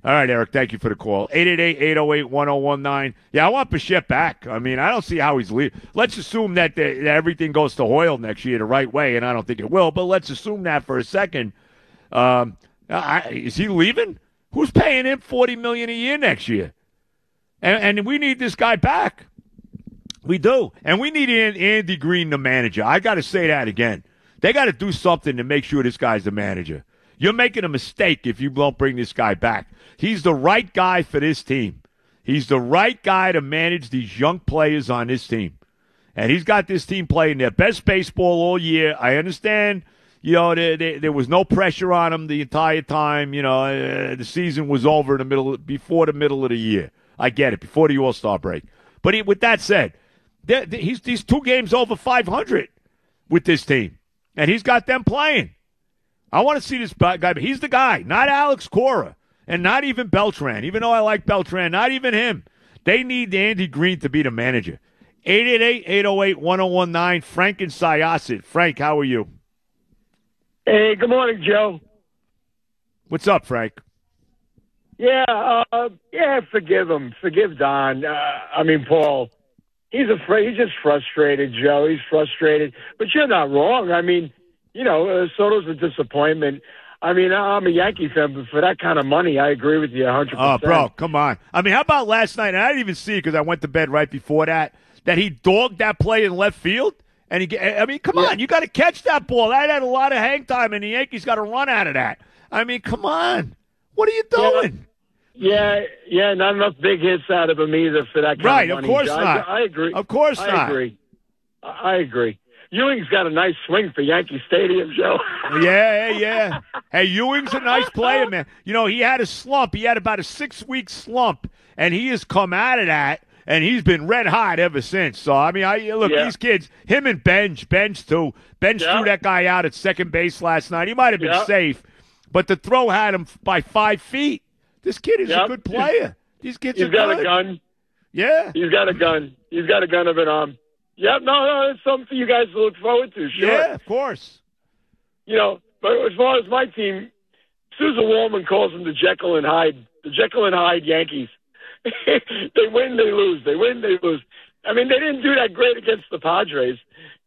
All right, Eric, thank you for the call. 888-808-1019. Yeah, I want Bichette back. I mean, I don't see how he's leaving. Let's assume that everything goes to Hoyle next year the right way, and I don't think it will, but let's assume that for a second. Is he leaving? Who's paying him $40 million a year next year? And we need this guy back. We do. And we need Andy Green, the manager. I got to say that again. They got to do something to make sure this guy's the manager. You're making a mistake if you don't bring this guy back. He's the right guy for this team. He's the right guy to manage these young players on this team. And he's got this team playing their best baseball all year. I understand, there was no pressure on him the entire time. The season was over before the middle of the year. I get it, before the All-Star break. But with that said, he's 2 games over 500 with this team. And he's got them playing. I want to see this guy. But he's the guy, not Alex Cora, and not even Beltran. Even though I like Beltran, not even him. They need Andy Green to be the manager. 888-808-1019, Frank and Syosset. Frank, how are you? Hey, good morning, Joe. What's up, Frank? Yeah, forgive him. Forgive Don. Paul. He's afraid. He's just frustrated, Joe. He's frustrated. But you're not wrong. Soto's a disappointment. I'm a Yankee fan, but for that kind of money, I agree with you 100%. Oh, bro, come on. How about last night? And I didn't even see it because I went to bed right before that he dogged that play in left field. And come on. You got to catch that ball. That had a lot of hang time, and the Yankees got to run out of that. Come on. What are you doing? Yeah, not enough big hits out of him either for that kind of money. Right, of course not. I agree. Of course not. I agree. Ewing's got a nice swing for Yankee Stadium, Joe. Yeah. Hey, Ewing's a nice player, man. He had a slump. He had about a 6-week slump, and he has come out of that, and he's been red hot ever since. So, these kids, him and Benj too. Benj threw that guy out at second base last night. He might have been safe, but the throw had him by 5 feet. This kid is a good player. These kids are good. He's got a gun. Yeah. He's got a gun. He's got a gun of an arm. Yep, no, it's something for you guys to look forward to, sure. Yeah, of course. But as far as my team, Susan Wallman calls them the Jekyll and Hyde Yankees. They win, they lose. They win, they lose. They didn't do that great against the Padres.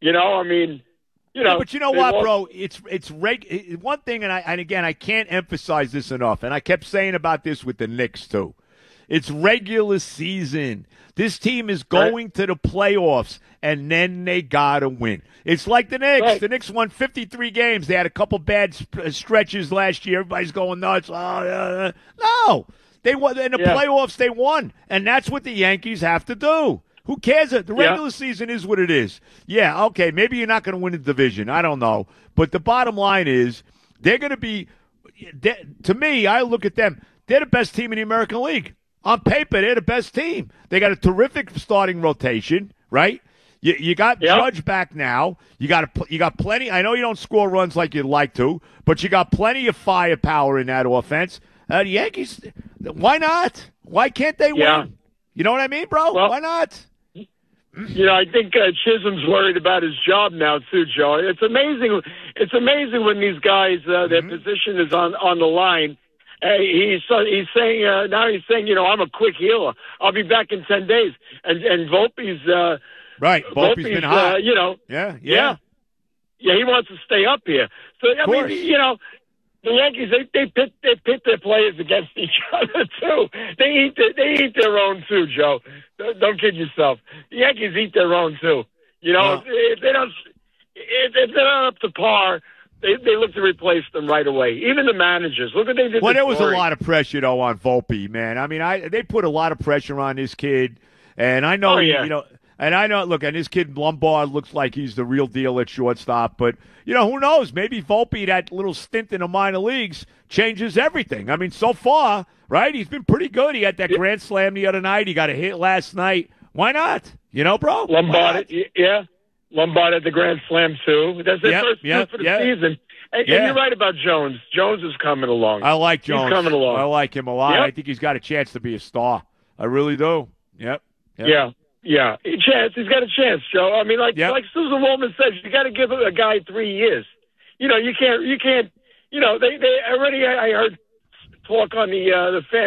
But you know what, bro? It's one thing, and again, I can't emphasize this enough, and I kept saying about this with the Knicks, too. It's regular season. This team is going to the playoffs, and then they got to win. It's like the Knicks. Right. The Knicks won 53 games. They had a couple bad stretches last year. Everybody's going nuts. No. They won. In the playoffs, they won, and that's what the Yankees have to do. Who cares? The regular season is what it is. Yeah, okay, maybe you're not going to win the division. I don't know. But the bottom line is they're going to be – to me, I look at them. They're the best team in the American League. On paper, they're the best team. They got a terrific starting rotation, right? You got Judge back now. You got plenty – I know you don't score runs like you'd like to, but you got plenty of firepower in that offense. The Yankees, why not? Why can't they win? You know what I mean, bro? Well, why not? I think Chisholm's worried about his job now too, Joe. It's amazing. It's amazing when these guys their position is on the line. He's saying I'm a quick healer. I'll be back in 10 days. And Volpe's right. Volpe's been hot. Yeah. He wants to stay up here. So the Yankees they pit their players against each other too. They eat their own too, Joe. Don't kid yourself. The Yankees eat their own too. If they're not up to par, they look to replace them right away. Even the managers. Look what they did. Well, there was a lot of pressure though on Volpe, man. They put a lot of pressure on this kid, and I know And I know, look, and this kid Lombard looks like he's the real deal at shortstop. But, who knows? Maybe Volpe, that little stint in the minor leagues, changes everything. So far, right, he's been pretty good. He had that grand slam the other night. He got a hit last night. Why not? Bro? Lombard, Lombard at the grand slam, too. That's the first two for the season. And you're right about Jones. Jones is coming along. I like Jones. He's coming along. I like him a lot. Yep. I think he's got a chance to be a star. I really do. Yep. Yeah, he's got a chance, Joe. Like Susan Wallman says, you got to give a guy 3 years. You can't. They already. I heard talk on the fan